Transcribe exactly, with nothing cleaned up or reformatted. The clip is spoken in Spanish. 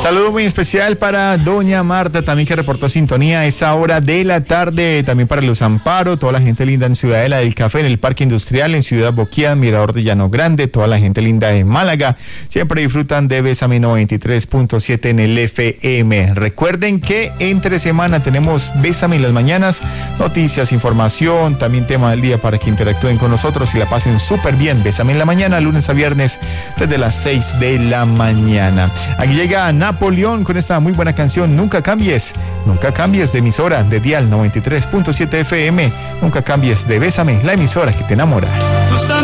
Saludo muy especial para doña Marta, también que reportó sintonía a esta hora de la tarde, también para Luz Amparo, toda la gente linda en Ciudadela del Café, en el Parque Industrial, en Ciudad Boquía, Mirador de Llano Grande, toda la gente linda de Málaga, siempre disfrutan de Bésame noventa y tres punto siete en el F M. Recuerden que entre semana tenemos Bésame en las mañanas, noticias, información, también tema del día para que interactúen con nosotros y la pasen súper bien. Bésame en la mañana, lunes a viernes, desde las seis de la mañana. Aquí llega Napoleón con esta muy buena canción, Nunca Cambies, Nunca Cambies, de emisora de Dial noventa y tres punto siete F M, Nunca Cambies, de Bésame, la emisora que te enamora.